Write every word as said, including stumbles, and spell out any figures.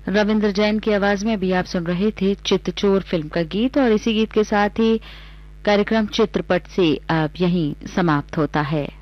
रविंद्र जैन की आवाज में अभी आप सुन रहे थे चित्तचोर फिल्म का गीत, और इसी गीत के साथ ही कार्यक्रम चित्रपट से अब यहीं समाप्त होता है।